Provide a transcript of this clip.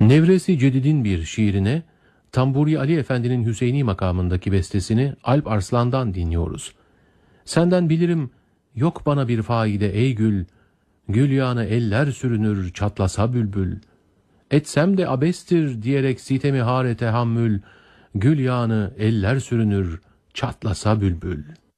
Nevresi Cedid'in bir şiirine, Tamburi Ali Efendi'nin Hüseyni makamındaki bestesini Alp Arslan'dan dinliyoruz. Senden bilirim, yok bana bir faide ey gül, gül yağını eller sürünür çatlasa bülbül. Etsem de abestir diyerek sitemi hare tehammül, gül yağını eller sürünür çatlasa bülbül.